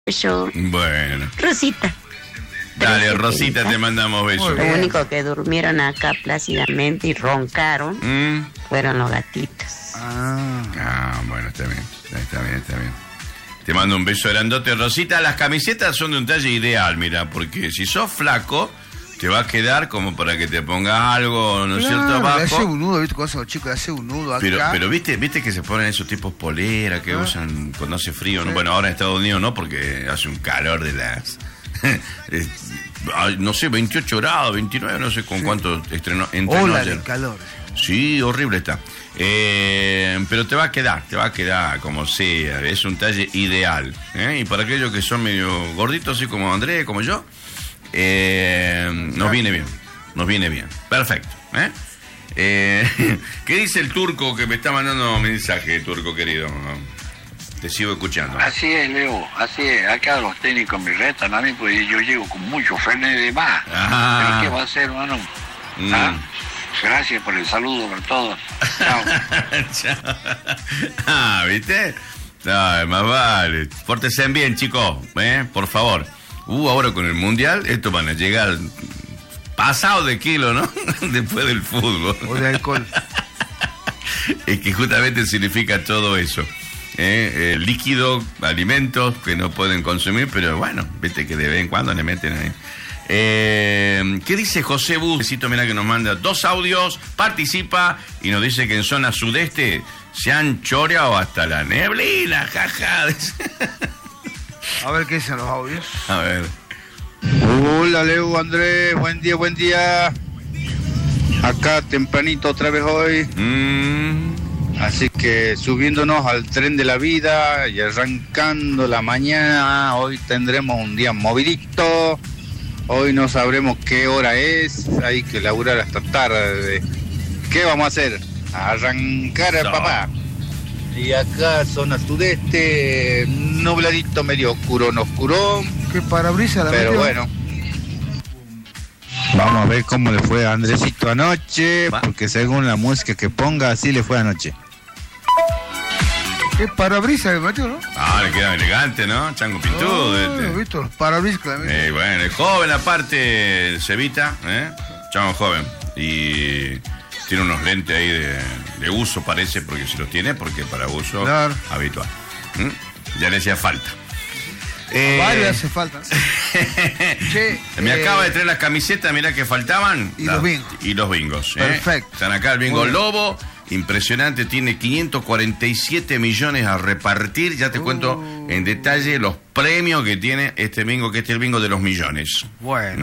Yo. Bueno. Rosita. Dale, Rosita, te mandamos besos. Lo único que durmieron acá plácidamente y roncaron fueron los gatitos. Bueno, está bien. Te mando un beso grandote, Rosita. Las camisetas son de un talle ideal, mira, porque si sos flaco, te va a quedar como para que te pongas algo, ¿no es cierto? Abajo. Le hace un nudo, ¿viste? Cuando los chicos le hace un nudo acá. Pero viste que se ponen esos tipos polera que usan cuando hace frío, ¿no? Bueno, ahora en Estados Unidos no, porque hace un calor de las... no sé, 28 grados, 29, no sé con cuánto entrenó Ola ayer. de calor. Sí, horrible está. Pero te va a quedar como sea, es un talle ideal. Y para aquellos que son medio gorditos, así como Andrés, como yo, nos viene bien. Perfecto. ¿Qué dice el turco que me está mandando mensaje, turco querido? Te sigo escuchando. Así es, Leo, así es. Acá los técnicos me retan a mí, pues yo llego con mucho frenes de más. ¿Pero qué va a hacer, hermano? Gracias por el saludo, por todo. Chao. ¿Viste? No, más vale. Pórtense bien, chicos, por favor. Ahora con el Mundial, estos van a llegar pasados de kilo, ¿no? Después del fútbol. O de alcohol. Es que justamente significa todo eso. Líquido, alimentos que no pueden consumir, pero bueno, viste que de vez en cuando le meten ahí. ¿Qué dice José Busito? Mira que nos manda 2 audios, participa y nos dice que en zona sudeste se han choreado hasta la neblina, jaja. A ver qué dicen los audios. A ver. Hola, Leo, Andrés, buen día. Acá tempranito otra vez hoy. Así que subiéndonos al tren de la vida y arrancando la mañana, hoy tendremos un día movidito. Hoy no sabremos qué hora es, hay que laburar hasta tarde. ¿Qué vamos a hacer? Arrancar al papá. Y acá zona sudeste, nubladito, medio oscurón. ¿Qué parabrisas la pero metió? Bueno. Vamos a ver cómo le fue a Andresito anoche, porque según la música que ponga, así le fue anoche. ¿Qué parabrisas que metió, no? Le queda elegante, ¿no? Chango pintudo. ¿Viste? Los parabrisas que le metió. Bueno, es joven aparte, Cevita, chango joven. Y tiene unos lentes ahí de uso, parece, porque si los tiene, porque para uso habitual. Ya le hacía falta. Varios hace falta. Me acaba de traer las camisetas, mirá que faltaban. Y los bingos. Y los bingos. Perfecto. Están acá el bingo Lobo. Impresionante, tiene 547 millones a repartir. Ya te cuento en detalle los premios que tiene este bingo, que este es el bingo de los millones. Bueno.